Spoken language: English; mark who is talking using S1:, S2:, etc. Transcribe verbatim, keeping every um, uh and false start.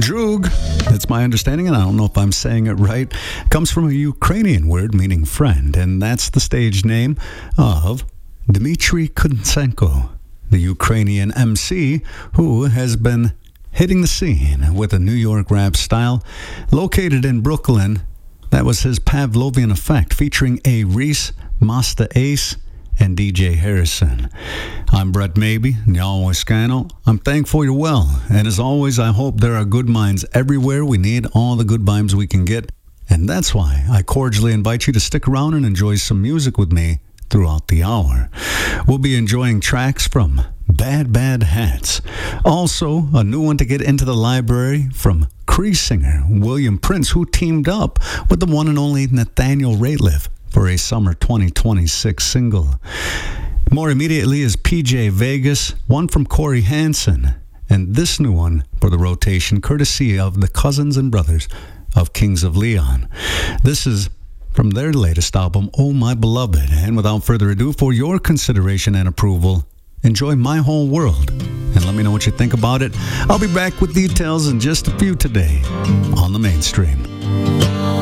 S1: Drug, that's my understanding, and I don't know if I'm saying it right, comes from a Ukrainian word meaning friend, and that's the stage name of Dmitry Kudsenko, the Ukrainian M C who has been hitting the scene with a New York rap style. Located in Brooklyn, that was his Pavlovian Effect, featuring A. Reese, Masta Ace, and D J Harrison. I'm Brett Maybe, Nyal Scano. I'm thankful you're well, and as always, I hope there are good minds everywhere. We need all the good vibes we can get, and that's why I cordially invite you to stick around and enjoy some music with me throughout the hour. We'll be enjoying tracks from Bad Bad Hats. Also, a new one to get into the library from Cree singer William Prince, who teamed up with the one and only Nathaniel Rateliff for a summer twenty twenty-six single. More immediately is P J Vegas, one from Corey Hansen, and this new one for the rotation, courtesy of the cousins and brothers of Kings of Leon. This is from their latest album, Oh My Beloved. And without further ado, for your consideration and approval, enjoy My Whole World, and let me know what you think about it. I'll be back with details in just a few today on the Mainstream.